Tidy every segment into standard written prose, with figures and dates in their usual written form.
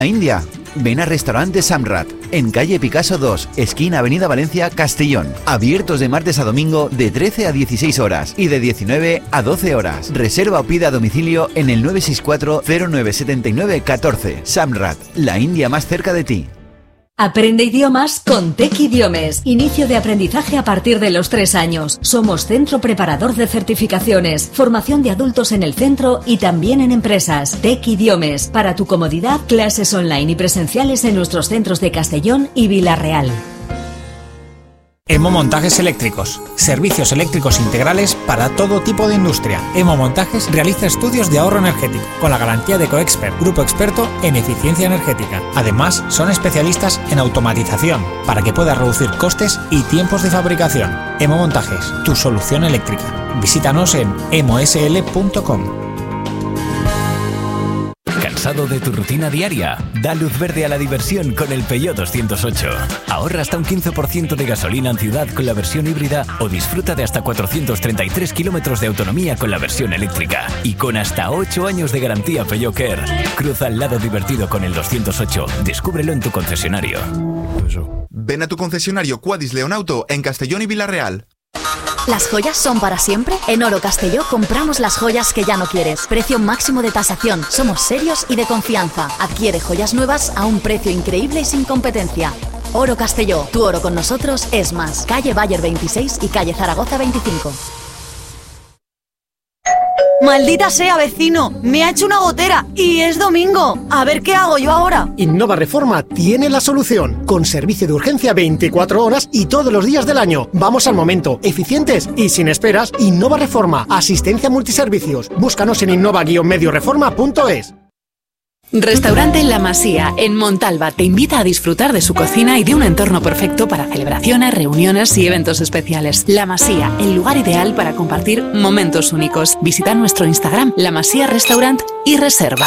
India. Ven a Restaurante Samrat, en calle Picasso 2, esquina Avenida Valencia, Castellón. Abiertos de martes a domingo de 13 a 16 horas y de 19 a 12 horas. Reserva o pida a domicilio en el 964 0979 14. Samrat, la India más cerca de ti. Aprende idiomas con TEC Idiomes. Inicio de aprendizaje a partir de los 3 años. Somos centro preparador de certificaciones, formación de adultos en el centro y también en empresas. TEC Idiomes. Para tu comodidad, clases online y presenciales en nuestros centros de Castellón y Vila-real. Emo Montajes Eléctricos. Servicios eléctricos integrales para todo tipo de industria. Emo Montajes realiza estudios de ahorro energético con la garantía de Coexpert, grupo experto en eficiencia energética. Además, son especialistas en automatización para que puedas reducir costes y tiempos de fabricación. Emo Montajes, tu solución eléctrica. Visítanos en emosl.com. ¿Cansado de tu rutina diaria? Da luz verde a la diversión con el Peugeot 208. Ahorra hasta un 15% de gasolina en ciudad con la versión híbrida o disfruta de hasta 433 kilómetros de autonomía con la versión eléctrica. Y con hasta 8 años de garantía Peugeot Care. Cruza el lado divertido con el 208. Descúbrelo en tu concesionario. Ven a tu concesionario Quadis Leonauto en Castellón y Vila-real. ¿Las joyas son para siempre? En Oro Castelló compramos las joyas que ya no quieres. Precio máximo de tasación. Somos serios y de confianza. Adquiere joyas nuevas a un precio increíble y sin competencia. Oro Castelló. Tu oro con nosotros es más. Calle Bayer 26 y calle Zaragoza 25. ¡Maldita sea, vecino! ¡Me ha hecho una gotera! ¡Y es domingo! A ver qué hago yo ahora. Innova Reforma tiene la solución. Con servicio de urgencia 24 horas y todos los días del año. Vamos al momento. Eficientes y sin esperas. Innova Reforma. Asistencia multiservicios. Búscanos en innova-medioreforma.es. Restaurante La Masía, en Montalva, te invita a disfrutar de su cocina y de un entorno perfecto para celebraciones, reuniones y eventos especiales. La Masía, el lugar ideal para compartir momentos únicos. Visita nuestro Instagram, La Masía Restaurant, y reserva.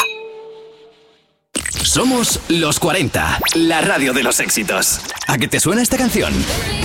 Somos los 40, la radio de los éxitos. ¿A qué te suena esta canción?